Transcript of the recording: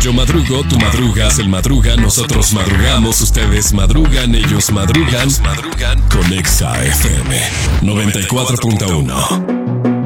Yo madrugo, tú madrugas, él madruga, nosotros madrugamos, ustedes madrugan, ellos madrugan. Con Exa FM 94.1.